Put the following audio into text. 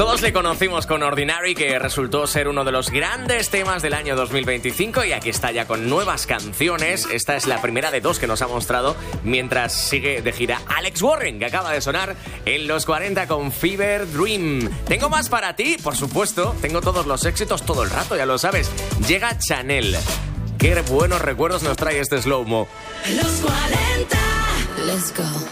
Todos le conocimos con Ordinary, que resultó ser uno de los grandes temas del año 2025, y aquí está ya con nuevas canciones. Esta es la primera de dos que nos ha mostrado mientras sigue de gira Alex Warren, que acaba de sonar en los 40 con Fever Dream. Tengo más para ti, por supuesto. Tengo todos los éxitos todo el rato, ya lo sabes. Llega Chanel. Qué buenos recuerdos nos trae este slow-mo. Los 40. Let's go.